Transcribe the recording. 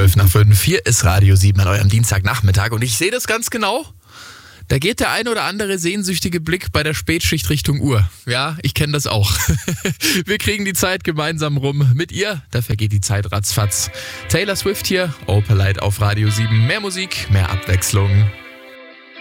5:12. Hier ist Radio 7 an eurem Dienstagnachmittag und ich sehe das ganz genau. Da geht der ein oder andere sehnsüchtige Blick bei der Spätschicht Richtung Uhr. Ja, ich kenne das auch. Wir kriegen die Zeit gemeinsam rum. Mit ihr, da vergeht die Zeit ratzfatz. Taylor Swift hier, Opalite auf Radio 7. Mehr Musik, mehr Abwechslung.